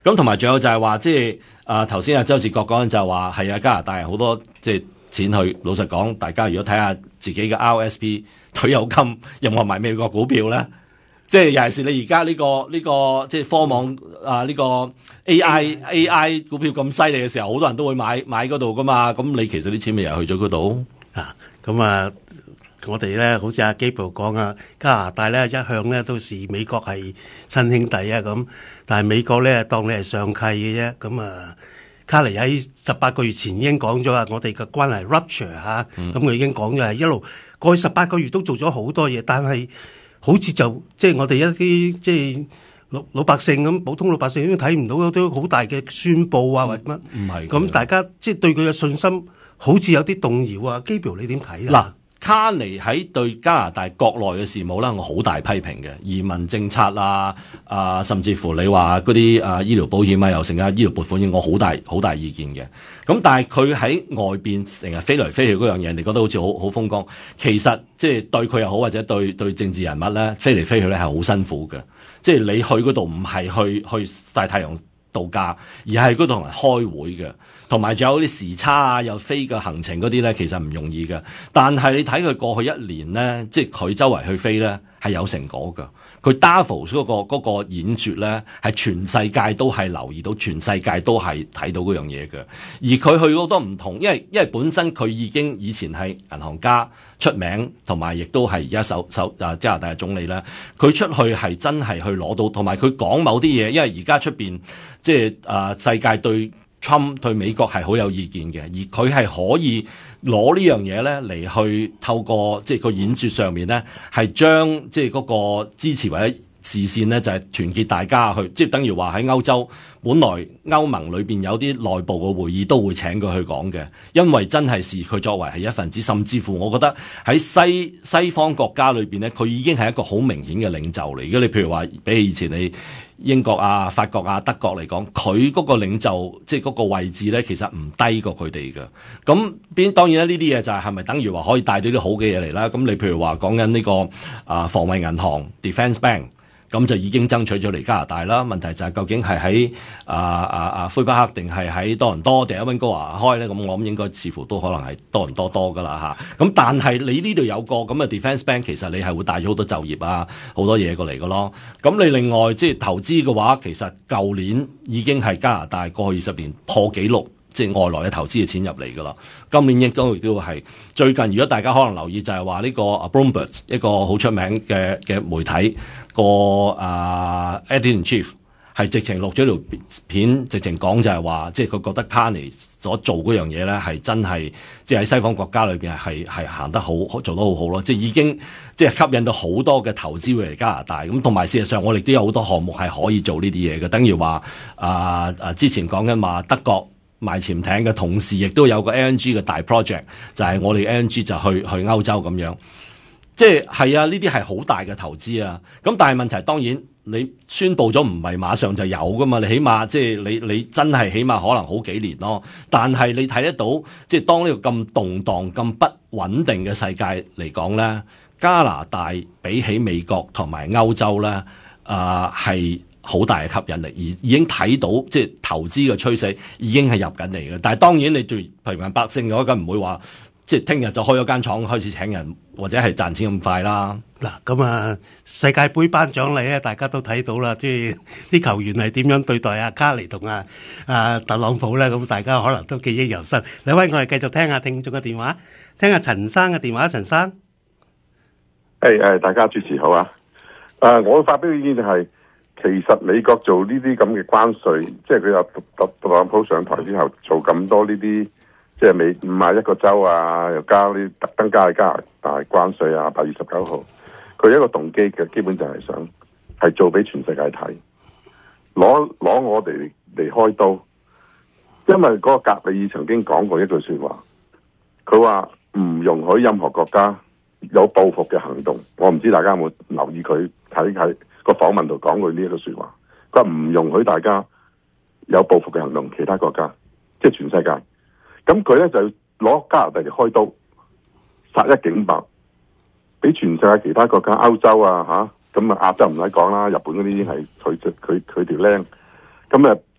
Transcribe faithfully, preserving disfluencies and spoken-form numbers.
咁同埋仲有就係話，即係啊頭先阿周志國講就係話係啊加拿大好多即係錢去。老實講，大家如果睇下自己嘅 R S P 退休金有冇買美國股票咧？即係尤其是你而家呢個呢、這個即係科網啊呢、這個 A I A I 股票咁犀利嘅時候，好多人都會買買嗰度噶嘛。咁你其實啲錢咪又去咗嗰度啊？咁啊，我哋咧好似阿基部講啊，加拿大咧一向咧都視美國係親兄弟啊咁，但係美國咧當你係上契嘅啫。咁啊，卡尼喺十八個月前已經講咗啊，我哋嘅關係 rupture 嚇、嗯，咁佢已經講咗係一路過去十八個月都做咗好多嘢，但係好似就即係我哋一啲即係老老百姓咁，普通老百姓都睇唔到都好大嘅宣佈啊，或者乜唔係咁，大家即係對佢嘅信心好似有啲動搖啊。Gabriel 你點睇啊？ 嗱，卡尼喺對加拿大國內嘅事務咧，我好大批評嘅移民政策啊，啊甚至乎你話嗰啲啊醫療保險啊，又成啊醫療撥款，我好大好大意見嘅。咁但係佢喺外邊成日飛來飛去嗰樣嘢，你覺得好似好好風光。其實即係對佢又好，或者對對政治人物咧，飛嚟飛去咧係好辛苦嘅。即係你去嗰度唔係去去曬太陽度假，而係嗰度同人開會嘅，同埋仲有啲時差啊，又飛嘅行程嗰啲咧，其實唔容易嘅。但係你睇佢過去一年咧，即係佢周圍去飛咧，係有成果㗎。佢 Davos 嗰個嗰個演説咧，係全世界都係留意到，全世界都係睇到嗰樣嘢嘅。而佢去好多唔同，因為因為本身佢已經以前係銀行家出名，同埋亦都係而家首首啊加拿大嘅總理咧。佢出去係真係去攞到，同埋佢講某啲嘢，因為而家出邊即係啊世界對 Trump 對美國係好有意見嘅，而佢係可以攞呢樣嘢咧嚟去透過即係個演説上面咧，係將即係嗰個支持或者視線咧，就係、是、團結大家去，即係等於話喺歐洲，本來歐盟裏邊有啲內部嘅會議都會請佢去講嘅，因為真係視佢作為係一份子，甚至乎我覺得喺西西方國家裏邊咧，佢已經係一個好明顯嘅領袖嚟。如果你譬如話比起以前你英國啊、法國啊、德國嚟講，佢嗰個領袖即係嗰個位置咧，其實唔低過佢哋嘅。咁邊當然咧，呢啲嘢就係係咪等於話可以帶到啲好嘅嘢嚟啦？咁你譬如話講緊呢個啊防衛銀行 Defence Bank。咁就已經爭取咗嚟加拿大啦。問題就係究竟係喺啊啊啊魁北克定係喺多倫多定喺溫哥華開咧？咁我諗應該似乎都可能係多倫多多噶啦嚇。咁但係你呢度有個咁嘅 Defence Bank，其實你係會帶咗好多就業啊，好多嘢過嚟嘅咯。咁你另外即係投資嘅話，其實舊年已經係加拿大過去二十年破紀錄。即係外來嘅投資嘅錢入嚟㗎啦，今年亦都亦都係最近。如果大家可能留意就係話呢個 Bloomberg 一個好出名嘅嘅媒體個啊 editor-in-chief 係直情錄咗條片，直情講就係話，即係佢覺得 Carney 所做嗰樣嘢咧係真係即係喺西方國家裏邊係係行得好做得好好咯，即係已經即係吸引到好多嘅投資會嚟加拿大咁，同埋事實上我哋都有好多項目係可以做呢啲嘢嘅，等於話啊啊之前講緊話德國賣潛艇嘅同時，亦都有個 L N G 嘅大 project， 就係我哋 L N G 就去去歐洲咁樣，即係係啊，呢啲係好大嘅投資啊。咁但係問題當然，你宣佈咗唔係馬上就有噶嘛，你起碼即係你你真係起碼可能好幾年咯。但係你睇得到，即係當呢個咁動盪、咁不穩定嘅世界嚟講咧，加拿大比起美國同埋歐洲咧，啊、呃、係。好大嘅吸引力，而已經睇到即係投資嘅趨勢已經係入緊嚟嘅。但係當然你對平民百姓嘅話，梗唔會話即係聽日就開咗間廠開始請人或者係賺錢咁快啦。 嗱，咁啊世界盃頒獎禮咧，大家都睇到啦，即係啲球員係點樣對待阿卡尼同阿阿特朗普咧，咁大家可能都記憶猶新。兩位，我哋繼續聽下聽眾嘅電話，聽下陳生嘅電話。陳生， 誒誒，大家主持好啊！誒，我發表意見就係。其實美國做呢啲咁嘅關稅，即係佢有特特朗普上台之後做咁多呢啲，即係美五十一個州啊，又加啲特登加嘅加拿大關稅啊，八月十九號，佢一個動機嘅基本就係想係做俾全世界睇，攞攞我哋嚟開刀，因為嗰個格里爾曾經講過一句說話，佢話唔容許任何國家有報復嘅行動。我唔知大家有冇留意佢睇睇。個訪問度講過呢一個說話，佢話唔容許大家有報復嘅行動，其他國家即係全世界。咁佢咧就攞加拿大嚟開刀，殺一儆百，俾全世界其他國家、歐洲啊吓，咁啊亞洲唔使講啦，日本嗰啲已經係佢佢佢條僆。 咁啊